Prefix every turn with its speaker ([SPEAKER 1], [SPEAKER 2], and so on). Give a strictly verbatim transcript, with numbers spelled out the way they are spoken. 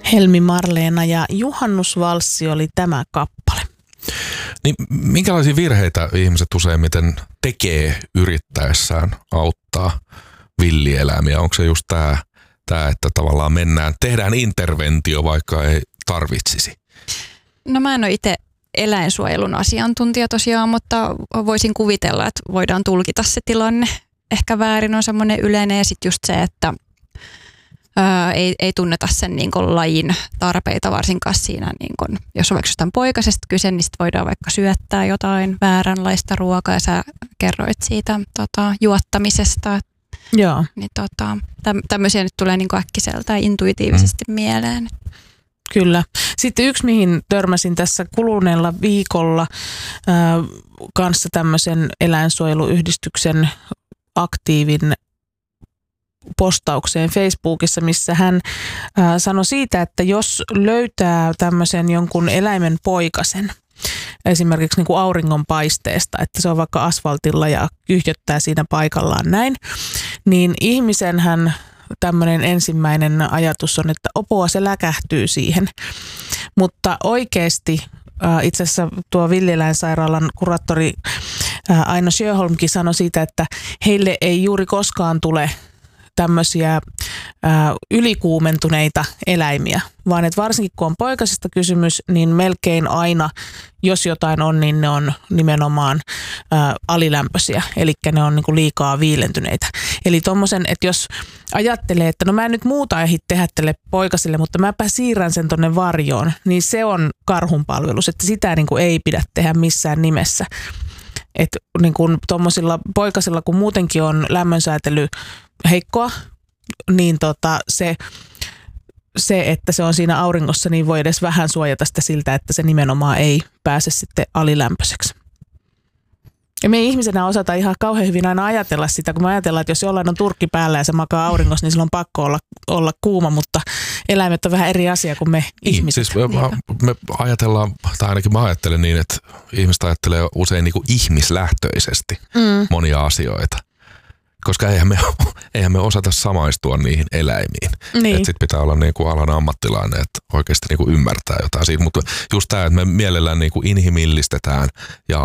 [SPEAKER 1] Helmi Marleena ja Juhannusvalssi oli tämä kappale.
[SPEAKER 2] Niin minkälaisia virheitä ihmiset useimmiten tekee yrittäessään auttaa villieläimiä? Onko se just tämä, tämä, että tavallaan mennään, tehdään interventio, vaikka ei tarvitsisi?
[SPEAKER 3] No mä en ole itse eläinsuojelun asiantuntija tosiaan, mutta voisin kuvitella, että voidaan tulkita se tilanne ehkä väärin, on semmoinen yleinen, ja sitten just se, että ää, ei, ei tunneta sen niin kuin lajin tarpeita varsinkaan siinä, niin kuin, jos on vaikka jostain poikasesta kyse, niin sit voidaan vaikka syöttää jotain vääränlaista ruokaa, ja sä kerroit siitä tota, juottamisesta.
[SPEAKER 1] Joo.
[SPEAKER 3] Niin, tota, täm, tämmöisiä nyt tulee niin kuin äkkiseltä ja intuitiivisesti mm. mieleen.
[SPEAKER 1] Kyllä. Sitten yksi, mihin törmäsin tässä kuluneella viikolla ää, kanssa tämmöisen eläinsuojeluyhdistyksen aktiivin postaukseen Facebookissa, missä hän ää, sanoi siitä, että jos löytää tämmöisen jonkun eläimen poikasen, esimerkiksi niin kuin auringonpaisteesta, että se on vaikka asfaltilla ja kyhjöttää siinä paikallaan näin, niin ihmisenhän tämmöinen ensimmäinen ajatus on, että opoa se läkähtyy siihen. Mutta oikeasti äh, itse asiassa tuo villieläinsairaalan kuraattori äh, Aino Sjöholmkin sanoi siitä, että heille ei juuri koskaan tule tämmöisiä ää, ylikuumentuneita eläimiä, vaan että varsinkin kun on poikasista kysymys, niin melkein aina, jos jotain on, niin ne on nimenomaan ää, alilämpöisiä, eli ne on niinku liikaa viilentyneitä. Eli tommosen, että jos ajattelee, että no mä en nyt muuta ehdi tehdä tälle poikasille, mutta mäpä siirrän sen tonne varjoon, niin se on karhunpalvelus, että sitä niinku ei pidä tehdä missään nimessä. Että niin kun tuommoisilla poikasilla, kun muutenkin on lämmönsäätely heikkoa, niin tota se, se, että se on siinä auringossa, niin voi edes vähän suojata sitä siltä, että se nimenomaan ei pääse sitten alilämpöiseksi. Ja me ihmisenä osataan ihan kauhean hyvin aina ajatella sitä, kun me ajatellaan, että jos jollain on turkki päällä ja se makaa auringossa, niin sillä on pakko olla, olla kuuma, mutta eläimet on vähän eri asia kuin me niin, ihmiset.
[SPEAKER 2] Siis me, me ajatellaan, tai ainakin mä ajattelen niin, että ihmiset ajattelee usein niin kuin ihmislähtöisesti mm. monia asioita. Koska eihän me, eihän me osata samaistua niihin eläimiin. Niin. Että sit pitää olla niinku alan ammattilainen, että oikeasti niinku ymmärtää jotain siitä. Mutta just tämä, että me mielellään niinku inhimillistetään ja